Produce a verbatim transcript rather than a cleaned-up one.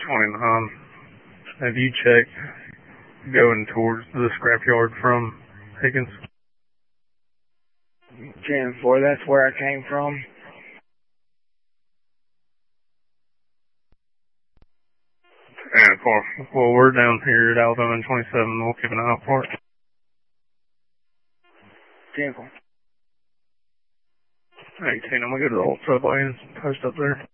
twenty-nine. Have you checked going towards the scrapyard from Higgins? ten four, that's where I came from. ten four. Well, we're down here at Alabama and twenty-seven. We'll keep an eye out for it. ten four. eighteen, I'm going to go to the old subway and post up there.